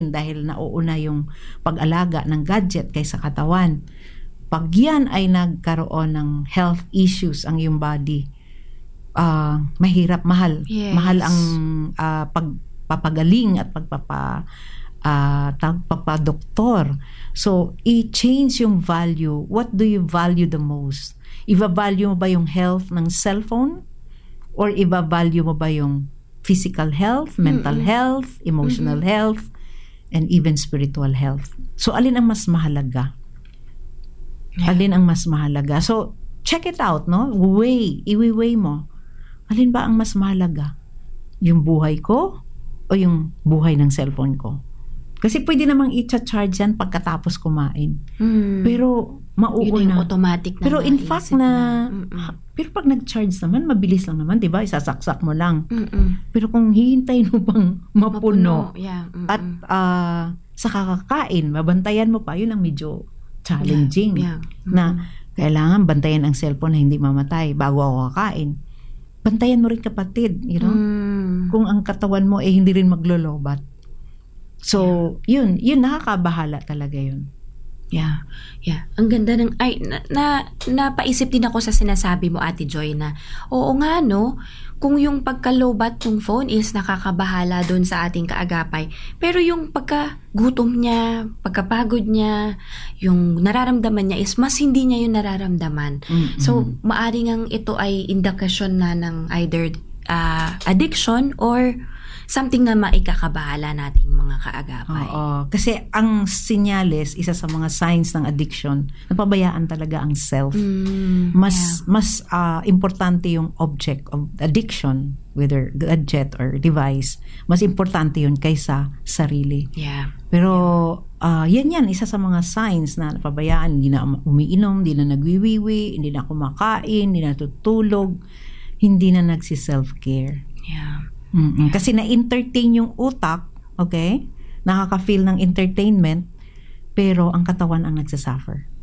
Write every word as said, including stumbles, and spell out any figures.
dahil nauuna yung pag-alaga ng gadget kaysa katawan. Pag yan ay nagkaroon ng health issues ang iyong body, uh, mahirap, mahal. Yes. Mahal ang uh, pagpapagaling at pagpapa uh, pagpapadoktor. So, i-change yung value. What do you value the most? Iba-value mo ba yung health ng cellphone? Or iba-value mo ba yung physical health, mental Mm-mm. health, emotional Mm-mm. health, and even spiritual health? So, alin ang mas mahalaga? Yeah. Alin ang mas mahalaga? So, check it out, no? Weigh, iwi-weigh mo. Alin ba ang mas mahalaga? Yung buhay ko o yung buhay ng cellphone ko? Kasi pwede namang i-charge yan pagkatapos kumain. Mm. Pero mauuna. Yun yung automatic na. Pero in fact na, na pero pag nag-charge naman, mabilis lang naman, di ba? Isasaksak mo lang. Mm-mm. Pero kung hihintayin mo bang mapuno, mapuno. Yeah. At uh, sa kakakain, mabantayan mo pa, yun ang medyo challenging. Yeah. Yeah. Na kailangan bantayan ang cellphone na hindi mamatay bago ako kakain. Bantayan mo rin kapatid, you know? Mm. Kung ang katawan mo eh hindi rin maglolobat. So, yeah. yun, yun nakakabahala talaga yun. Yeah. Yeah. Ang ganda ng ay na, na napaisip din ako sa sinasabi mo, Ate Joy, na oo nga no, kung yung pagka-lowbat ng phone is nakakabahala doon sa ating kaagapay, pero yung pagkagutom niya, pagkapagod niya, yung nararamdaman niya is mas hindi niya yung nararamdaman. Mm-hmm. So, maaring ang ito ay indikasyon na ng either uh, addiction or something na maikakabahala nating mga kaagapay. Oo. Kasi ang sinyales, isa sa mga signs ng addiction, napabayaan talaga ang self. Mm, mas yeah. mas uh, importante yung object of addiction, whether gadget or device. Mas importante yun kaysa sarili. Yeah. Pero uh, yan yan, isa sa mga signs na napabayaan. Hindi na umiinom, hindi na nagwiwiwi, hindi na kumakain, hindi na tutulog, hindi na nagsi-self-care. Yeah. Mm-mm. Kasi na-entertain yung utak, okay? Nakaka-feel ng entertainment, pero ang katawan ang nagsasuffer.